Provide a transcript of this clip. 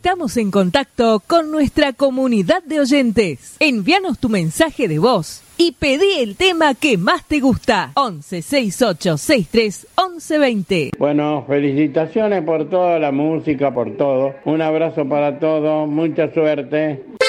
Estamos en contacto con nuestra comunidad de oyentes. Envíanos tu mensaje de voz y pedí el tema que más te gusta. 11 68 63 11 20. Bueno, felicitaciones por toda la música, por todo. Un abrazo para todos, mucha suerte.